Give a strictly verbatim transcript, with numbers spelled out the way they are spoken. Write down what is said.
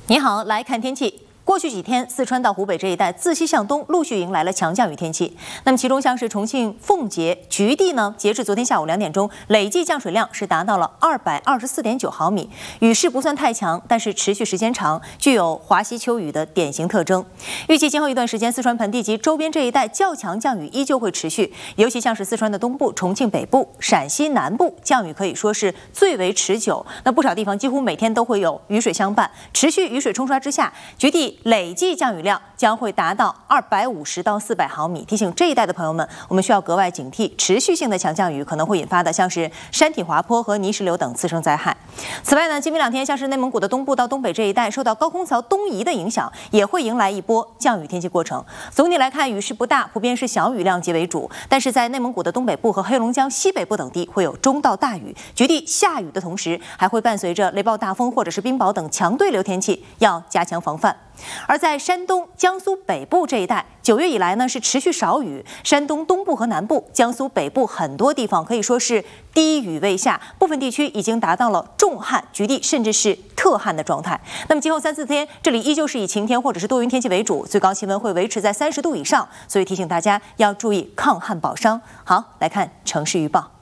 你好，来看天气。过去几天，四川到湖北这一带自西向东陆续迎来了强降雨天气。那么其中像是重庆奉节、菊地呢，截至昨天下午两点钟，累计降水量是达到了二百二十四点九毫米，雨势不算太强，但是持续时间长，具有华西秋雨的典型特征。预计今后一段时间，四川盆地及周边这一带较强降雨依旧会持续，尤其像是四川的东部、重庆北部、陕西南部，降雨可以说是最为持久。那不少地方几乎每天都会有雨水相伴，持续雨水冲刷之下，菊地累计降雨量将会达到二百五十到四百毫米。提醒这一带的朋友们，我们需要格外警惕持续性的强降雨可能会引发的像是山体滑坡和泥石流等次生灾害。此外呢，今明两天像是内蒙古的东部到东北这一带，受到高空槽东移的影响，也会迎来一波降雨天气过程。总体来看，雨势不大，普遍是小雨量级为主，但是在内蒙古的东北部和黑龙江西北部等地会有中到大雨，局地下雨的同时，还会伴随着雷暴大风或者是冰雹等强对流天气，要加强防范。而在山东、江苏北部这一带，九月以来呢是持续少雨，山东东部和南部、江苏北部很多地方可以说是低雨未下，部分地区已经达到了重旱、局地甚至是特旱的状态。那么今后三四天，这里依旧是以晴天或者是多云天气为主，最高气温会维持在三十度以上，所以提醒大家要注意抗旱保墒。好，来看城市预报。